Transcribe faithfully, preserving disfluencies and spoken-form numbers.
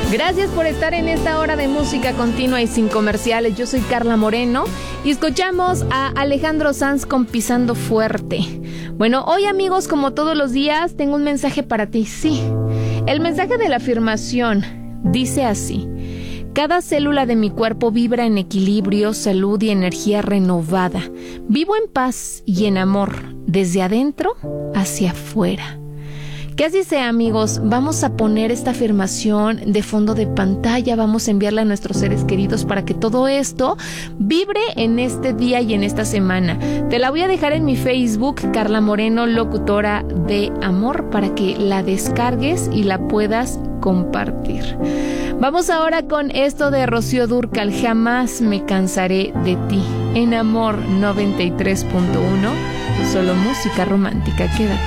Gracias por estar en esta hora de música continua y sin comerciales. Yo soy Carla Moreno y escuchamos a Alejandro Sanz con Pisando Fuerte. Bueno, hoy, amigos, como todos los días, tengo un mensaje para ti. Sí, el mensaje de la afirmación dice así: cada célula de mi cuerpo vibra en equilibrio, salud y energía renovada. Vivo en paz y en amor, desde adentro hacia afuera. Que así sea, amigos. Vamos a poner esta afirmación de fondo de pantalla, vamos a enviarla a nuestros seres queridos para que todo esto vibre en este día y en esta semana. Te la voy a dejar en mi Facebook, Carla Moreno, locutora de amor, para que la descargues y la puedas compartir. Vamos ahora con esto de Rocío Dúrcal, Jamás me cansaré de ti, en Amor noventa y tres punto uno, solo música romántica. Quédate.